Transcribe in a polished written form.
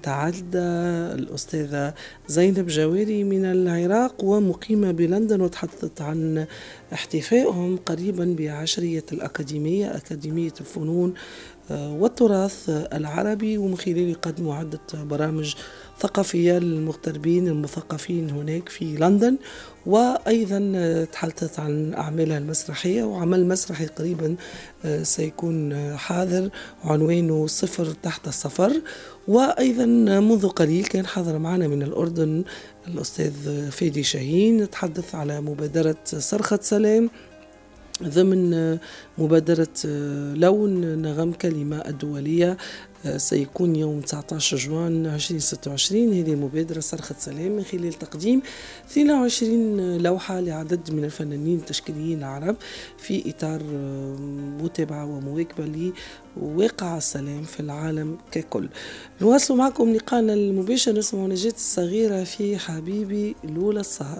تتعدى الأستاذة زينب جواري من العراق ومقيمة بلندن، وتحدثت عن احتفائهم قريبا بعشرية الأكاديمية، أكاديمية الفنون والتراث العربي، ومن خلال قدموا عدة برامج ثقافية للمغتربين المثقفين هناك في لندن. وأيضا تحدثت عن أعمالها المسرحية، وعمل مسرحي قريبا سيكون حاضر عنوانه صفر تحت الصفر. وأيضا منذ قليل كان حضر معنا من الأردن الأستاذ فادي شاهين، تحدث على مبادرة صرخة سلام ضمن مبادرة لون نغم كلمة الدولية. سيكون يوم 19 جوان 2026 هذه المبادرة صرخة سلام، من خلال تقديم 22 لوحة لعدد من الفنانين التشكيليين العرب في إطار متابعة ومواكبة لواقع السلام في العالم ككل. نواصل معكم لقاءنا المباشر، نسمع نجاة الصغيرة في حبيبي لولا السهر.